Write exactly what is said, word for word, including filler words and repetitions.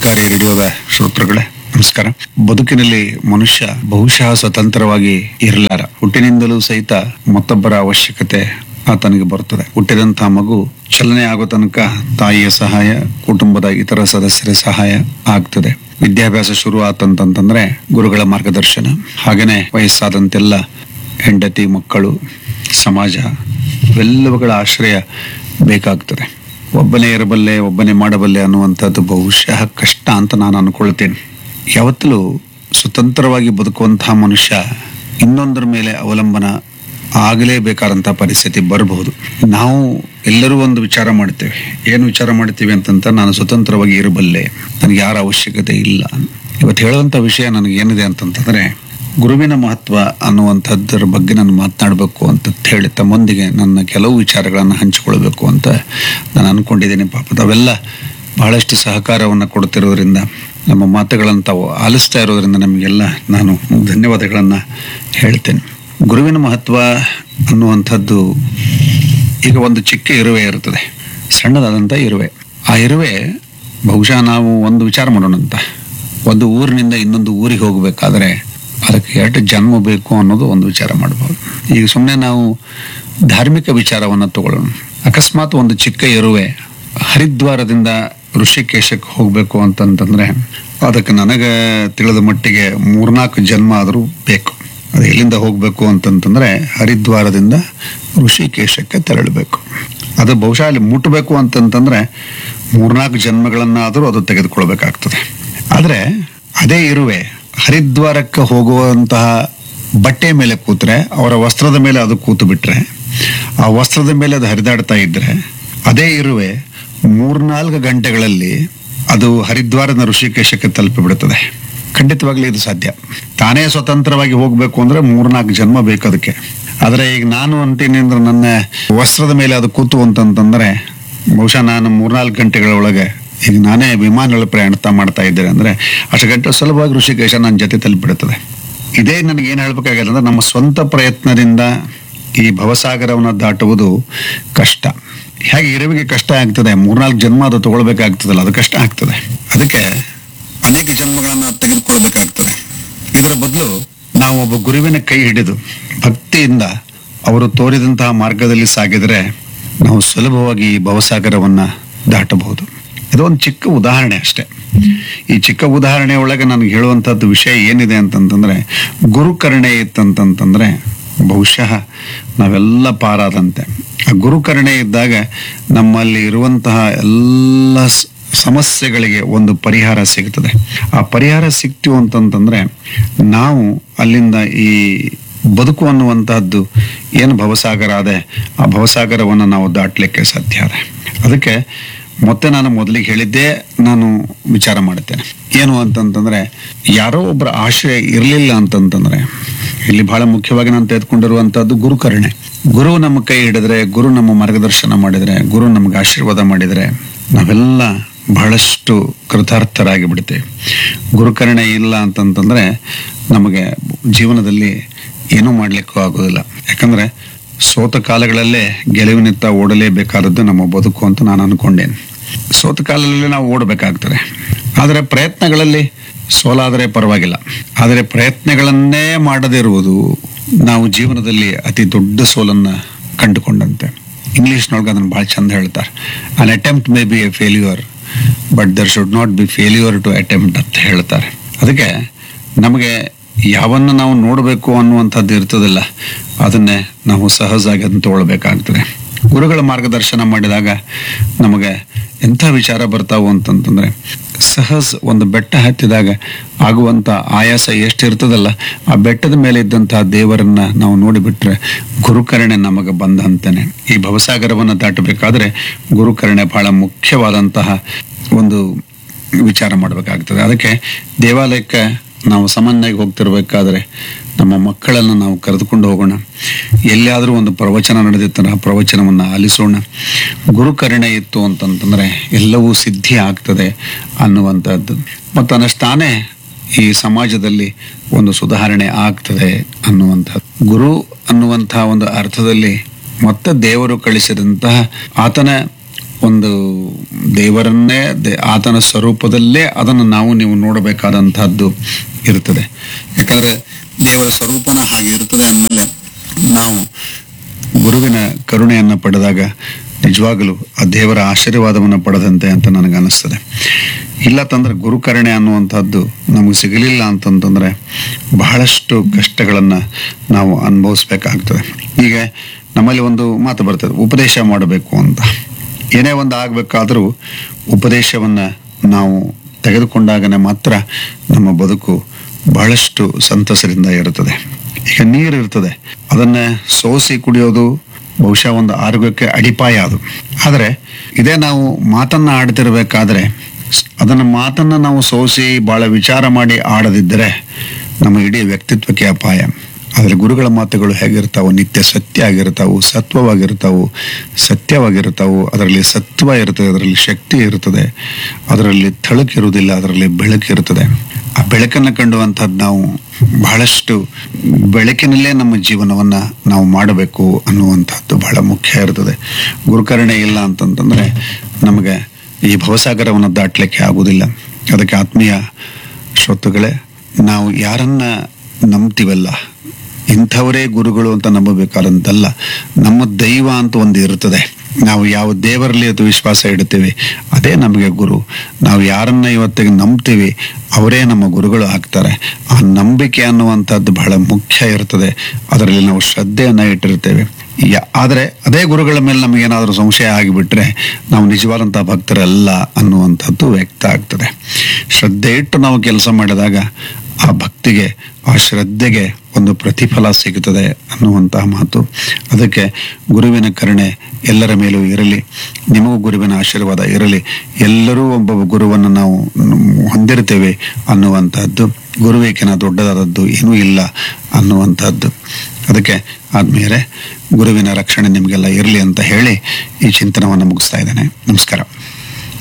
ಸಹಕಾರಿ ರೇಡಿಯೋದ ಶ್ರೋತೃಗಳೇ ನಮಸ್ಕಾರ. ಬದುಕಿನಲ್ಲಿ ಮನುಷ್ಯ ಬಹುಶಃ ಸ್ವತಂತ್ರವಾಗಿ ಇರಲಾರ. ಹುಟ್ಟಿನಿಂದಲೂ ಸಹಿತ ಮತ್ತೊಬ್ಬರ ಅವಶ್ಯಕತೆ ಆತನಿಗೆ ಬರುತ್ತದೆ. ಹುಟ್ಟಿದಂತಹ ಮಗು ಚಲನೆ ಆಗೋ ತನಕ ತಾಯಿಯ ಸಹಾಯ, ಕುಟುಂಬದ ಇತರ ಸದಸ್ಯರ ಸಹಾಯ ಆಗ್ತದೆ. ವಿದ್ಯಾಭ್ಯಾಸ ಶುರು ಆತಂತಂದ್ರೆ ಗುರುಗಳ ಮಾರ್ಗದರ್ಶನ, ಹಾಗೇನೆ ವಯಸ್ಸಾದಂತೆಲ್ಲ ಹೆಂಡತಿ, ಮಕ್ಕಳು, ಸಮಾಜ ಇವೆಲ್ಲವುಗಳ ಆಶ್ರಯ ಬೇಕಾಗ್ತದೆ. ಒಬ್ಬನೇ ಇರಬಲ್ಲೆ, ಒಬ್ಬನೇ ಮಾಡಬಲ್ಲೆ ಅನ್ನುವಂಥದ್ದು ಬಹುಶಃ ಕಷ್ಟ ಅಂತ ನಾನು ಅನ್ಕೊಳ್ತೇನೆ. ಯಾವತ್ತಲೂ ಸ್ವತಂತ್ರವಾಗಿ ಬದುಕುವಂತಹ ಮನುಷ್ಯ ಇನ್ನೊಂದರ ಮೇಲೆ ಅವಲಂಬನ ಆಗಲೇಬೇಕಾದಂತಹ ಪರಿಸ್ಥಿತಿ ಬರಬಹುದು. ನಾವು ಎಲ್ಲರೂ ಒಂದು ವಿಚಾರ ಮಾಡ್ತೇವೆ. ಏನು ವಿಚಾರ ಮಾಡ್ತೀವಿ ಅಂತಂತ, ನಾನು ಸ್ವತಂತ್ರವಾಗಿ ಇರಬಲ್ಲೆ, ನನಗೆ ಯಾರ ಅವಶ್ಯಕತೆ ಇಲ್ಲ. ಇವತ್ತು ಹೇಳುವಂಥ ವಿಷಯ ನನಗೆ ಏನಿದೆ ಅಂತಂತಂದ್ರೆ, ಗುರುವಿನ ಮಹತ್ವ ಅನ್ನುವಂಥದ್ದರ ಬಗ್ಗೆ ನಾನು ಮಾತನಾಡಬೇಕು ಅಂತ ಹೇಳಿ ತಮ್ಮೊಂದಿಗೆ ನನ್ನ ಕೆಲವು ವಿಚಾರಗಳನ್ನು ಹಂಚಿಕೊಳ್ಬೇಕು ಅಂತ ನಾನು ಅನ್ಕೊಂಡಿದ್ದೀನಿ. ಪಾಪದ ಅವೆಲ್ಲ ಬಹಳಷ್ಟು ಸಹಕಾರವನ್ನು ಕೊಡ್ತಿರೋದ್ರಿಂದ, ನಮ್ಮ ಮಾತುಗಳನ್ನು ತಾವು ಆಲಿಸ್ತಾ ಇರೋದ್ರಿಂದ ನಮಗೆಲ್ಲ ನಾನು ಧನ್ಯವಾದಗಳನ್ನು ಹೇಳ್ತೇನೆ. ಗುರುವಿನ ಮಹತ್ವ ಅನ್ನುವಂಥದ್ದು, ಈಗ ಒಂದು ಚಿಕ್ಕ ಇರುವೆ ಇರುತ್ತದೆ, ಸಣ್ಣದಾದಂಥ ಇರುವೆ. ಆ ಇರುವೆ ಬಹುಶಃ ನಾವು ಒಂದು ವಿಚಾರ ಮಾಡೋಣಂತ, ಒಂದು ಊರಿನಿಂದ ಇನ್ನೊಂದು ಊರಿಗೆ ಹೋಗಬೇಕಾದ್ರೆ ಅದಕ್ಕೆ ಎಷ್ಟು ಜನ್ಮ ಬೇಕು ಅನ್ನೋದು ಒಂದು ವಿಚಾರ ಮಾಡಬಹುದು. ಈಗ ಸುಮ್ಮನೆ ನಾವು ಧಾರ್ಮಿಕ ವಿಚಾರವನ್ನು ತಗೊಳ್ಳೋಣ. ಅಕಸ್ಮಾತ್ ಒಂದು ಚಿಕ್ಕ ಇರುವೆ ಹರಿದ್ವಾರದಿಂದ ಋಷಿಕೇಶಕ್ಕೆ ಹೋಗಬೇಕು ಅಂತಂತಂದ್ರೆ ಅದಕ್ಕೆ ನನಗೆ ತಿಳಿದ ಮಟ್ಟಿಗೆ ಮೂರ್ನಾಲ್ಕು ಜನ್ಮ ಆದರೂ ಬೇಕು. ಅದು ಎಲ್ಲಿಂದ ಹೋಗಬೇಕು ಅಂತಂತಂದ್ರೆ ಹರಿದ್ವಾರದಿಂದ ಋಷಿಕೇಶಕ್ಕೆ ತೆರಳಬೇಕು. ಅದು ಬಹುಶಃ ಅಲ್ಲಿ ಮುಟ್ಟಬೇಕು ಅಂತಂತಂದ್ರೆ ಮೂರ್ನಾಲ್ಕು ಜನ್ಮಗಳನ್ನಾದರೂ ಅದು ತೆಗೆದುಕೊಳ್ಬೇಕಾಗ್ತದೆ. ಆದರೆ ಅದೇ ಇರುವೆ ಹರಿದ್ವಾರಕ್ಕೆ ಹೋಗುವಂತಹ ಬಟ್ಟೆ ಮೇಲೆ ಕೂತ್ರೆ, ಅವರ ವಸ್ತ್ರದ ಮೇಲೆ ಅದು ಕೂತು ಬಿಟ್ರೆ, ಆ ವಸ್ತ್ರದ ಮೇಲೆ ಅದು ಹರಿದಾಡ್ತಾ ಇದ್ರೆ, ಅದೇ ಇರುವೆ ಮೂರ್ನಾಲ್ಕು ಗಂಟೆಗಳಲ್ಲಿ ಅದು ಹರಿದ್ವಾರದ ಋಷಿಕೇಶಕ್ಕೆ ತಲುಪಿ ಬಿಡುತ್ತದೆ. ಖಂಡಿತವಾಗ್ಲೂ ಇದು ಸಾಧ್ಯ. ತಾನೇ ಸ್ವತಂತ್ರವಾಗಿ ಹೋಗ್ಬೇಕು ಅಂದ್ರೆ ಮೂರ್ನಾಲ್ಕು ಜನ್ಮ ಬೇಕು ಅದಕ್ಕೆ. ಆದ್ರೆ ಈಗ ನಾನು ಅಂತೀನಿ ಅಂದ್ರೆ, ನನ್ನ ವಸ್ತ್ರದ ಮೇಲೆ ಅದು ಕೂತು ಅಂತಂತಂದ್ರೆ ಬಹುಶಃ ನಾನು ಮೂರ್ನಾಲ್ಕು ಗಂಟೆಗಳ ಒಳಗೆ, ಈಗ ನಾನೇ ವಿಮಾನಗಳ ಪ್ರಯಾಣ ಮಾಡ್ತಾ ಇದ್ದೇನೆ ಅಂದ್ರೆ ಅಷ್ಟು ಗಂಟೆ ಸುಲಭವಾಗಿ ಋಷಿಕೇಶ ನನ್ನ ಜೊತೆ ತಲುಪಿಬಿಡುತ್ತದೆ. ಇದೇ ನನಗೆ ಏನು ಹೇಳ್ಬೇಕಾಗಿಲ್ಲ ಅಂದ್ರೆ, ನಮ್ಮ ಸ್ವಂತ ಪ್ರಯತ್ನದಿಂದ ಈ ಭವಸಾಗರವನ್ನು ದಾಟುವುದು ಕಷ್ಟ. ಹೇಗೆ ಇರುವಿಗೆ ಕಷ್ಟ ಆಗ್ತದೆ, ಮೂರ್ನಾಲ್ಕು ಜನ್ಮ ಅದು ತಗೊಳ್ಬೇಕಾಗ್ತದಲ್ಲ, ಅದು ಕಷ್ಟ ಆಗ್ತದೆ. ಅದಕ್ಕೆ ಅನೇಕ ಜನ್ಮಗಳನ್ನ ತೆಗೆದುಕೊಳ್ಬೇಕಾಗ್ತದೆ. ಇದರ ಬದಲು ನಾವು ಒಬ್ಬ ಗುರುವಿನ ಕೈ ಹಿಡಿದು ಭಕ್ತಿಯಿಂದ ಅವರು ತೋರಿದಂತಹ ಮಾರ್ಗದಲ್ಲಿ ಸಾಗಿದರೆ ನಾವು ಸುಲಭವಾಗಿ ಈ ಭವಸಾಗರವನ್ನ ದಾಟಬಹುದು. ಇದೊಂದು ಚಿಕ್ಕ ಉದಾಹರಣೆ ಅಷ್ಟೇ. ಈ ಚಿಕ್ಕ ಉದಾಹರಣೆ ಒಳಗೆ ನನಗೆ ಹೇಳುವಂತಹದ್ದು ವಿಷಯ ಏನಿದೆ ಅಂತಂತಂದ್ರೆ, ಗುರುಕರುಣೆ ಇತ್ತಂತಂತಂದ್ರೆ ಬಹುಶಃ ನಾವೆಲ್ಲ ಪಾರಾದಂತೆ. ಆ ಗುರುಕರುಣೆ ಇದ್ದಾಗ ನಮ್ಮಲ್ಲಿ ಇರುವಂತಹ ಎಲ್ಲ ಸಮಸ್ಯೆಗಳಿಗೆ ಒಂದು ಪರಿಹಾರ ಸಿಗ್ತದೆ. ಆ ಪರಿಹಾರ ಸಿಕ್ತು ಅಂತಂತಂದ್ರೆ ನಾವು ಅಲ್ಲಿಂದ ಈ ಬದುಕು ಅನ್ನುವಂತಹದ್ದು ಏನು ಭವಸಾಗರ ಅದೆ, ಆ ಭವಸಾಗರವನ್ನು ನಾವು ದಾಟಲಿಕ್ಕೆ ಸಾಧ್ಯ ಅದೆ. ಅದಕ್ಕೆ ಮತ್ತೆ ನಾನು ಮೊದಲಿಗೆ ಹೇಳಿದ್ದೇ ನಾನು ವಿಚಾರ ಮಾಡುತ್ತೇನೆ. ಏನು ಅಂತಂತಂದ್ರೆ, ಯಾರೋ ಒಬ್ಬರ ಆಶ್ರಯ ಇರಲಿಲ್ಲ ಅಂತಂತಂದ್ರೆ, ಇಲ್ಲಿ ಬಹಳ ಮುಖ್ಯವಾಗಿ ನಾನು ತೆಗೆದುಕೊಂಡಿರುವಂತಹದ್ದು ಗುರುಕರುಣೆ. ಗುರು ನಮ್ಮ ಕೈ ಹಿಡಿದ್ರೆ, ಗುರು ನಮ್ಮ ಮಾರ್ಗದರ್ಶನ ಮಾಡಿದ್ರೆ, ಗುರು ನಮ್ಗೆ ಆಶೀರ್ವಾದ ಮಾಡಿದ್ರೆ ನಾವೆಲ್ಲ ಬಹಳಷ್ಟು ಕೃತಾರ್ಥರಾಗಿ ಬಿಡ್ತೇವೆ. ಗುರುಕರುಣೆ ಇಲ್ಲ ಅಂತಂತಂದ್ರೆ ನಮಗೆ ಜೀವನದಲ್ಲಿ ಏನೂ ಮಾಡ್ಲಿಕ್ಕೂ ಆಗೋದಿಲ್ಲ. ಯಾಕಂದ್ರೆ ಸೋತ ಕಾಲಗಳಲ್ಲೇ ಗೆಲುವಿನಿತ್ತ ಓಡಲೇಬೇಕಾದದ್ದು ನಮ್ಮ ಬದುಕು ಅಂತ ನಾನು ಅನ್ಕೊಂಡೇನೆ. ಸೋತ ಕಾಲದಲ್ಲಿ ನಾವು ಓಡಬೇಕಾಗ್ತದೆ. ಆದರೆ ಪ್ರಯತ್ನಗಳಲ್ಲಿ ಸೋಲಾದರೆ ಪರವಾಗಿಲ್ಲ. ಆದರೆ ಪ್ರಯತ್ನಗಳನ್ನೇ ಮಾಡದಿರುವುದು ನಾವು ಜೀವನದಲ್ಲಿ ಅತಿ ದೊಡ್ಡ ಸೋಲನ್ನ ಕಂಡುಕೊಂಡಂತೆ. ಇಂಗ್ಲಿಷ್ನೊಳಗೆ ಅದನ್ನು ಬಹಳ ಚಂದ ಹೇಳ್ತಾರೆ, ಅನ್ attempt may be A failure but there should not be failure to attempt ಅಂತ ಹೇಳ್ತಾರೆ. ಅದಕ್ಕೆ ನಮಗೆ ಯಾವನ್ನ ನಾವು ನೋಡಬೇಕು ಅನ್ನುವಂಥದ್ದು ಇರ್ತದಿಲ್ಲ, ಅದನ್ನೇ ನಾವು ಸಹಜವಾಗಿ ಅದನ್ನು ತಗೊಳ್ಬೇಕಾಗ್ತದೆ. ಗುರುಗಳ ಮಾರ್ಗದರ್ಶನ ಮಾಡಿದಾಗ ನಮಗೆ ಎಂಥ ವಿಚಾರ ಬರ್ತಾವು ಅಂತಂತಂದ್ರೆ, ಸಹಜ ಒಂದು ಬೆಟ್ಟ ಹತ್ತಿದಾಗ ಆಗುವಂಥ ಆಯಾಸ ಎಷ್ಟಿರ್ತದಲ್ಲ, ಆ ಬೆಟ್ಟದ ಮೇಲೆ ಇದ್ದಂತಹ ದೇವರನ್ನ ನಾವು ನೋಡಿಬಿಟ್ರೆ ಗುರುಕರುಣೆ ನಮಗೆ ಬಂದಂತಾನೆ. ಈ ಭವಸಾಗರವನ್ನು ದಾಟಬೇಕಾದ್ರೆ ಗುರುಕರುಣೆ ಬಹಳ ಮುಖ್ಯವಾದಂತಹ ಒಂದು ವಿಚಾರ ಮಾಡಬೇಕಾಗ್ತದೆ. ಅದಕ್ಕೆ ದೇವಾಲಯಕ್ಕೆ ನಾವು ಸಾಮಾನ್ಯವಾಗಿ ಹೋಗ್ತಿರ್ಬೇಕಾದ್ರೆ ನಮ್ಮ ಮಕ್ಕಳನ್ನು ನಾವು ಕರೆದುಕೊಂಡು ಹೋಗೋಣ. ಎಲ್ಲಿಯಾದರೂ ಒಂದು ಪ್ರವಚನ ನಡೆದಿರ್ತಾರೆ, ಆ ಪ್ರವಚನವನ್ನು ಆಲಿಸೋಣ. ಗುರುಕರುಣೆ ಇತ್ತು ಅಂತಂತಂದ್ರೆ ಎಲ್ಲವೂ ಸಿದ್ಧಿ ಆಗ್ತದೆ ಅನ್ನುವಂಥದ್ದು. ಮತ್ತು ಅನ್ನಷ್ಟಾನೇ ಈ ಸಮಾಜದಲ್ಲಿ ಒಂದು ಸುಧಾರಣೆ ಆಗ್ತದೆ ಅನ್ನುವಂಥದ್ದು. ಗುರು ಅನ್ನುವಂತಹ ಒಂದು ಅರ್ಥದಲ್ಲಿ ಮತ್ತೆ ದೇವರು ಕಳಿಸಿದಂತಹ ಆತನ ಒಂದು ದೇವರನ್ನೇ ದೇ- ಆತನ ಸ್ವರೂಪದಲ್ಲೇ ಅದನ್ನು ನಾವು ನೀವು ನೋಡಬೇಕಾದಂತಹದ್ದು ಇರುತ್ತದೆ. ಯಾಕಂದ್ರೆ ದೇವರ ಸ್ವರೂಪನ ಹಾಗೆ ಇರುತ್ತದೆ ಅಂದಮೇಲೆ ನಾವು ಗುರುವಿನ ಕರುಣೆಯನ್ನು ಪಡೆದಾಗ ನಿಜವಾಗಲೂ ಆ ದೇವರ ಆಶೀರ್ವಾದವನ್ನು ಪಡೆದಂತೆ ಅಂತ ನನಗೆ ಅನಿಸ್ತದೆ. ಇಲ್ಲ ತಂದ್ರೆ ಗುರುಕರುಣೆ ಅನ್ನುವಂಥದ್ದು ನಮಗೆ ಸಿಗಲಿಲ್ಲ ಅಂತಂತಂದ್ರೆ ಬಹಳಷ್ಟು ಕಷ್ಟಗಳನ್ನು ನಾವು ಅನುಭವಿಸ್ಬೇಕಾಗ್ತದೆ. ಈಗ ನಮ್ಮಲ್ಲಿ ಒಂದು ಮಾತು ಬರ್ತದೆ, ಉಪದೇಶ ಮಾಡಬೇಕು ಅಂತ. ಏನೇ ಒಂದು ಆಗಬೇಕಾದ್ರೂ ಉಪದೇಶವನ್ನು ನಾವು ತೆಗೆದುಕೊಂಡಾಗನೇ ಮಾತ್ರ ನಮ್ಮ ಬದುಕು ಬಹಳಷ್ಟು ಸಂತಸರಿಂದ ಇರುತ್ತದೆ. ಈಗ ನೀರು ಇರ್ತದೆ, ಅದನ್ನ ಸೋಸಿ ಕುಡಿಯೋದು ಬಹುಶಃ ಒಂದು ಆರೋಗ್ಯಕ್ಕೆ ಅಡಿಪಾಯ ಅದು. ಆದರೆ ಇದೇ ನಾವು ಮಾತನ್ನ ಆಡ್ತಿರ್ಬೇಕಾದ್ರೆ ಅದನ್ನ ಮಾತನ್ನ ನಾವು ಸೋಸಿ ಬಹಳ ವಿಚಾರ ಮಾಡಿ ಆಡದಿದ್ದರೆ ನಮ್ಮ ಇಡೀ ವ್ಯಕ್ತಿತ್ವಕ್ಕೆ ಅಪಾಯ. ಆದರೆ ಗುರುಗಳ ಮಾತುಗಳು ಹೇಗಿರ್ತಾವು, ನಿತ್ಯ ಸತ್ಯ ಆಗಿರ್ತಾವು, ಸತ್ವವಾಗಿರ್ತಾವು, ಸತ್ಯವಾಗಿರ್ತಾವು. ಅದರಲ್ಲಿ ಸತ್ವ ಇರ್ತದೆ, ಅದರಲ್ಲಿ ಶಕ್ತಿ ಇರ್ತದೆ, ಅದರಲ್ಲಿ ಥಳಕಿರುವುದಿಲ್ಲ, ಅದರಲ್ಲಿ ಬೆಳಕಿರ್ತದೆ. ಆ ಬೆಳಕನ್ನು ಕಂಡುವಂಥದ್ದು ನಾವು ಬಹಳಷ್ಟು ಬೆಳಕಿನಲ್ಲೇ ನಮ್ಮ ಜೀವನವನ್ನ ನಾವು ಮಾಡಬೇಕು ಅನ್ನುವಂಥದ್ದು ಬಹಳ ಮುಖ್ಯ ಇರ್ತದೆ. ಗುರುಕರುಣೆ ಇಲ್ಲ ಅಂತಂತಂದ್ರೆ ನಮಗೆ ಈ ಭವಸಾಗರವನ್ನು ದಾಟಲಿಕ್ಕೆ ಆಗುವುದಿಲ್ಲ. ಅದಕ್ಕೆ ಆತ್ಮೀಯ ಶ್ರೋತೃಗಳೇ, ನಾವು ಯಾರನ್ನ ನಂಬ್ತೀವಲ್ಲ ಇಂಥವರೇ ಗುರುಗಳು ಅಂತ ನಂಬಬೇಕಾದಂತಲ್ಲ. ನಮ್ಮ ದೈವ ಅಂತ ಒಂದು ಇರ್ತದೆ. ನಾವು ಯಾವ ದೇವರಲ್ಲಿ ಅದು ವಿಶ್ವಾಸ ಇಡ್ತೀವಿ ಅದೇ ನಮಗೆ ಗುರು. ನಾವು ಯಾರನ್ನ ಇವತ್ತಿಗೆ ನಂಬ್ತೀವಿ ಅವರೇ ನಮ್ಮ ಗುರುಗಳು ಆಗ್ತಾರೆ. ಆ ನಂಬಿಕೆ ಅನ್ನುವಂಥದ್ದು ಬಹಳ ಮುಖ್ಯ ಇರ್ತದೆ. ಅದರಲ್ಲಿ ನಾವು ಶ್ರದ್ಧೆಯನ್ನ ಇಟ್ಟಿರ್ತೇವೆ. ಆದರೆ ಅದೇ ಗುರುಗಳ ಮೇಲೆ ನಮಗೇನಾದರೂ ಸಂಶಯ ಆಗಿಬಿಟ್ರೆ ನಾವು ನಿಜವಾದಂತಹ ಭಕ್ತರಲ್ಲ ಅನ್ನುವಂಥದ್ದು ವ್ಯಕ್ತ ಆಗ್ತದೆ. ಶ್ರದ್ಧೆ ಇಟ್ಟು ನಾವು ಕೆಲಸ ಮಾಡಿದಾಗ ಆ ಭಕ್ತಿಗೆ, ಆ ಶ್ರದ್ಧೆಗೆ ಒಂದು ಪ್ರತಿಫಲ ಸಿಗುತ್ತದೆ ಅನ್ನುವಂತಹ ಮಾತು. ಅದಕ್ಕೆ ಗುರುವಿನ ಕರುಣೆ ಎಲ್ಲರ ಮೇಲೂ ಇರಲಿ, ನಿಮಗೂ ಗುರುವಿನ ಆಶೀರ್ವಾದ ಇರಲಿ. ಎಲ್ಲರೂ ಒಬ್ಬ ಗುರುವನ್ನು ನಾವು ಹೊಂದಿರ್ತೇವೆ ಅನ್ನುವಂಥದ್ದು, ಗುರುವಿಗಿಂತ ದೊಡ್ಡದಾದದ್ದು ಏನೂ ಇಲ್ಲ ಅನ್ನುವಂಥದ್ದು. ಅದಕ್ಕೆ ಆದ್ಮೇಲೆ ಗುರುವಿನ ರಕ್ಷಣೆ ನಿಮಗೆಲ್ಲ ಇರಲಿ ಅಂತ ಹೇಳಿ ಈ ಚಿಂತನವನ್ನು ಮುಗಿಸ್ತಾ ಇದ್ದೇನೆ. ನಮಸ್ಕಾರ.